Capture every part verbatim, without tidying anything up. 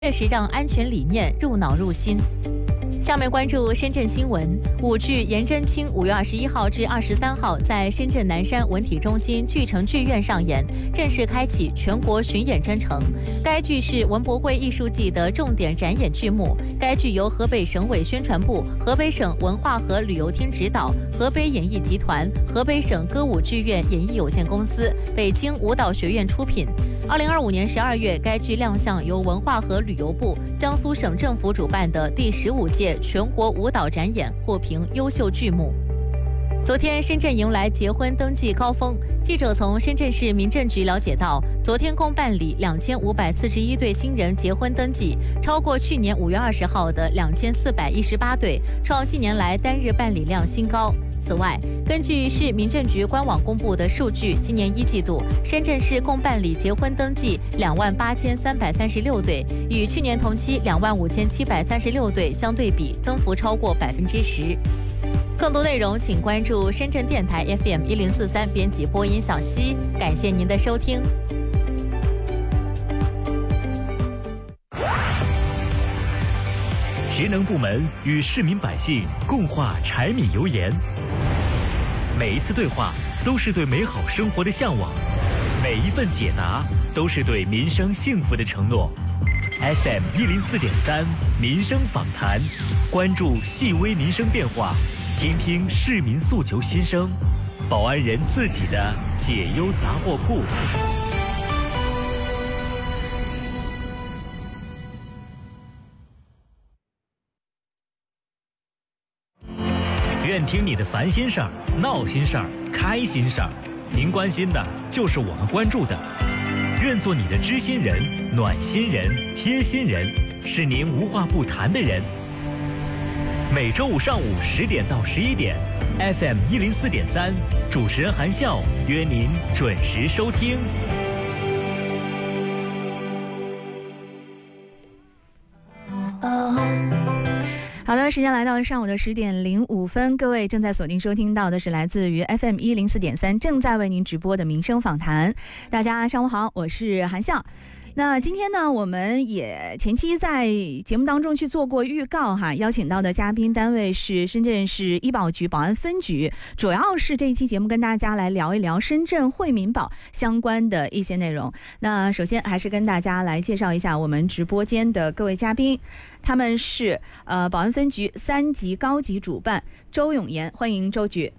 确实让安全理念入脑入心。下面关注深圳新闻。舞剧《颜真卿》五月二十一号至二十三号在深圳南山文体中心巨城剧院上演，正式开启全国巡演征程。该剧是文博会艺术季的重点展演剧目。该剧由河北省委宣传部、河北省文化和旅游厅指导，河北演艺集团、河北省歌舞剧院演艺有限公司、北京舞蹈学院出品。二零二五年十二月，该剧亮相由文化和旅游部、江苏省政府主办的第十五届全国舞蹈展演，获评优秀剧目。昨天，深圳迎来结婚登记高峰。记者从深圳市民政局了解到，昨天共办理两千五百四十一对新人结婚登记，超过去年五月二十号的两千四百一十八对，创近年来单日办理量新高。此外，根据市民政局官网公布的数据，今年一季度，深圳市共办理结婚登记两万八千三百三十六对，与去年同期两万五千七百三十六对相对比，增幅超过百分之十。更多内容请关注深圳电台 F M 一零四三，编辑播音小溪。感谢您的收听。 职能部门与市民百姓共话柴米油盐，每一次对话都是对美好生活的向往，每一份解答都是对民生幸福的承诺。F M 一零四点三民生访谈，关注细微民生变化，倾听市民诉求心声，保安人自己的解忧杂货铺。愿听你的烦心事儿、闹心事儿、开心事儿，您关心的就是我们关注的。愿做你的知心人、暖心人、贴心人，是您无话不谈的人。每周五上午十点到十一点 ，F M 一零四点三，主持人韩笑约您准时收听。 好的，时间来到上午的十点零五分，各位正在锁定收听到的是来自于 F M 一零四点三正在为您直播的民生访谈。大家上午好，我是韩笑。那今天呢，我们也前期在节目当中去做过预告哈，邀请到的嘉宾单位是深圳市医保局保安分局，主要是这一期节目跟大家来聊一聊深圳惠民保相关的一些内容。那首先还是跟大家来介绍一下我们直播间的各位嘉宾，他们是呃保安分局三级高级主办周永岩，欢迎周局。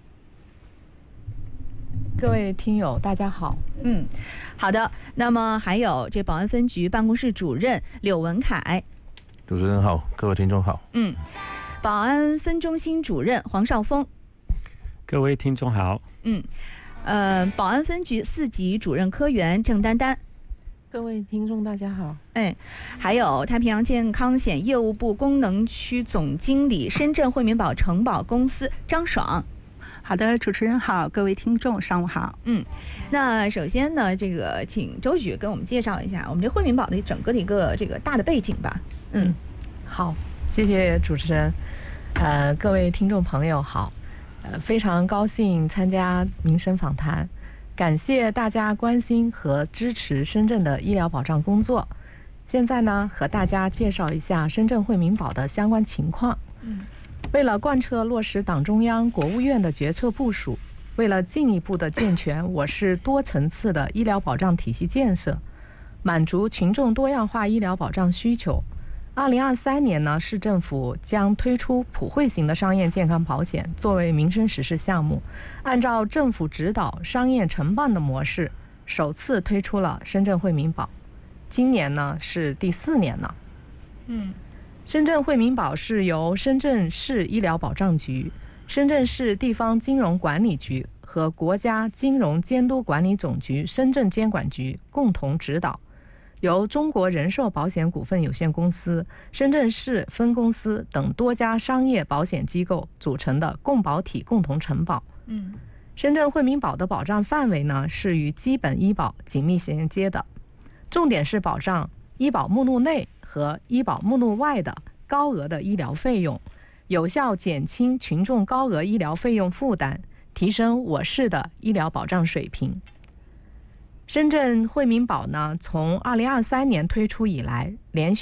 各位听友大家好。 嗯，好的。那么还有这保安分局办公室主任柳文凯。 主持人好，各位听众好。 嗯，保安分中心主任黄少峰。 各位听众好。 嗯，呃，保安分局四级主任科员郑丹丹。 各位听众大家好。 哎，还有太平洋健康险业务部功能区总经理深圳惠民保承保公司张爽。 好的，主持人好，各位听众上午好。 嗯，那首先呢，这个请周局跟我们介绍一下我们这惠民保的整个的一个这个大的背景吧。嗯， 好，谢谢主持人。呃，各位听众朋友好，呃，非常高兴参加民生访谈，感谢大家关心和支持深圳的医疗保障工作。现在呢，和大家介绍一下深圳惠民保的相关情况。嗯。为了贯彻落实党中央、国务院的决策部署，为了进一步的健全我市多层次的医疗保障体系建设，满足群众多样化医疗保障需求，二零二三年呢，市政府将推出普惠型的商业健康保险作为民生实施项目，按照政府指导、商业承办的模式，首次推出了深圳惠民保。今年呢是第四年了。嗯。深圳惠民保是由深圳市医疗保障局、深圳市地方金融管理局和国家金融监督管理总局深圳监管局共同指导，由中国人寿保险股份有限公司、深圳市分公司等多家商业保险机构组成的共保体共同承保。嗯，深圳惠民保的保障范围呢是与基本医保紧密衔接的，重点是保障医保目录内和医保目录外的高额的医疗费用，有效减轻群众高额医疗费用负担，提升我市的医疗保障水平。 深圳惠民保呢，从二零二三年推出以来，连续